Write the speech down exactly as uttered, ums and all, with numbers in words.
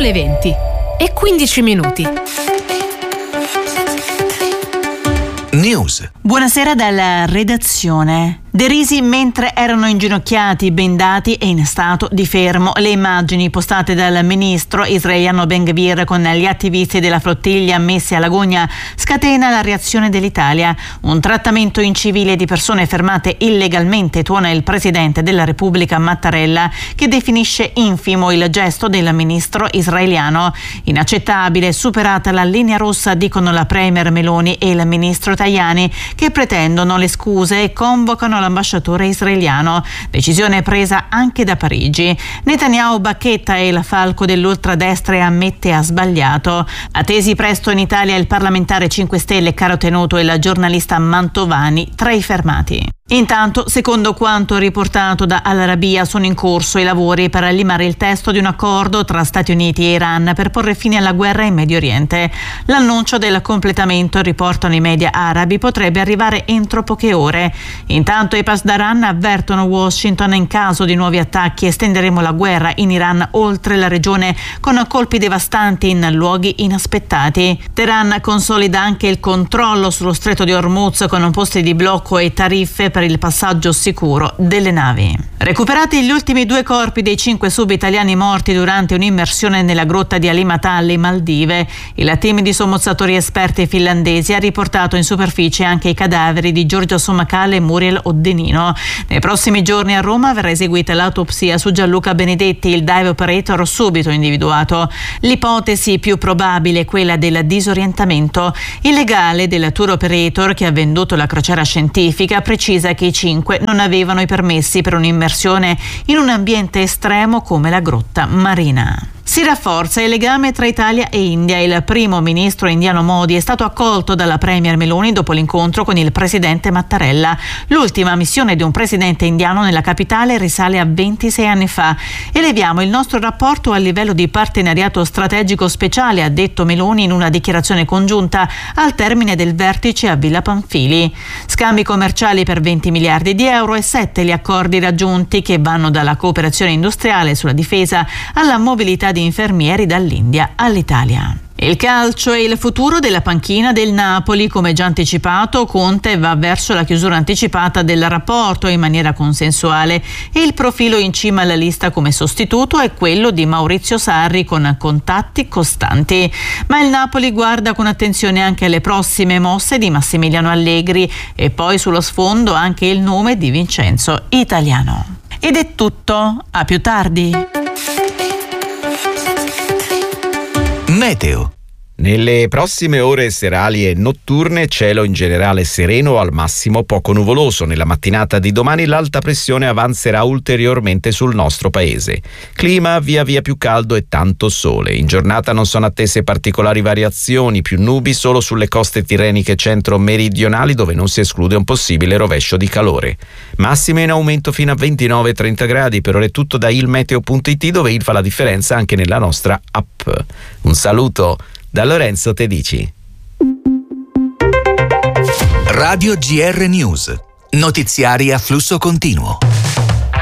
le venti e quindici minuti. News. Buonasera dalla redazione. Derisi mentre erano inginocchiati, bendati e in stato di fermo. Le immagini postate dal ministro israeliano Ben Gvir con gli attivisti della flottiglia messi alla gogna scatena la reazione dell'Italia. Un trattamento incivile di persone fermate illegalmente, tuona il presidente della Repubblica Mattarella, che definisce infimo il gesto del ministro israeliano. Inaccettabile, superata la linea rossa, dicono la premier Meloni e il ministro Tajani, che pretendono le scuse e convocano l'ambasciatore israeliano. Decisione presa anche da Parigi. Netanyahu bacchetta e il falco dell'ultradestra e ammette ha sbagliato. Attesi presto in Italia il parlamentare cinque Stelle Caro Tenuto e il giornalista Mantovani tra i fermati. Intanto, secondo quanto riportato da Al Arabiya, sono in corso i lavori per limare il testo di un accordo tra Stati Uniti e Iran per porre fine alla guerra in Medio Oriente. L'annuncio del completamento, riportano i media arabi, potrebbe arrivare entro poche ore. Intanto i Pasdaran avvertono Washington: in caso di nuovi attacchi estenderemo la guerra in Iran oltre la regione con colpi devastanti in luoghi inaspettati. Teheran consolida anche il controllo sullo stretto di Hormuz con posti di blocco e tariffe per il passaggio sicuro delle navi. Recuperati gli ultimi due corpi dei cinque sub italiani morti durante un'immersione nella grotta di Alimat alle Maldive. Il team di sommozzatori esperti finlandesi ha riportato in superficie anche i cadaveri di Giorgio Somacale e Muriel Oddenino. Nei prossimi giorni a Roma verrà eseguita l'autopsia su Gianluca Benedetti, il dive operator subito individuato. L'ipotesi più probabile è quella del disorientamento. Il legale del tour operator che ha venduto la crociera scientifica precisa che i cinque non avevano i permessi per un'immersione in un ambiente estremo come la grotta marina. Si rafforza il legame tra Italia e India. Il primo ministro indiano Modi è stato accolto dalla premier Meloni dopo l'incontro con il presidente Mattarella. L'ultima missione di un presidente indiano nella capitale risale a ventisei anni fa. Eleviamo il nostro rapporto a livello di partenariato strategico speciale, ha detto Meloni in una dichiarazione congiunta al termine del vertice a Villa Pamphili. Scambi commerciali per venti miliardi di euro e sette gli accordi raggiunti, che vanno dalla cooperazione industriale sulla difesa alla mobilità di infermieri dall'India all'Italia. Il calcio e il futuro della panchina del Napoli. Come già anticipato, Conte va verso la chiusura anticipata del rapporto in maniera consensuale e il profilo in cima alla lista come sostituto è quello di Maurizio Sarri, con contatti costanti. Ma il Napoli guarda con attenzione anche alle prossime mosse di Massimiliano Allegri e poi sullo sfondo anche il nome di Vincenzo Italiano. Ed è tutto, a più tardi. Meteo. Nelle prossime ore serali e notturne cielo in generale sereno, al massimo poco nuvoloso. Nella mattinata di domani l'alta pressione avanzerà ulteriormente sul nostro paese. Clima via via più caldo e tanto sole. In giornata non sono attese particolari variazioni, più nubi solo sulle coste tirreniche centro-meridionali, dove non si esclude un possibile rovescio di calore. Massime in aumento fino a ventinove trenta gradi. Per ora è tutto da ilmeteo punto it, dove il fa la differenza anche nella nostra app. Un saluto da Lorenzo Tedici. Radio G R News. Notiziari a flusso continuo.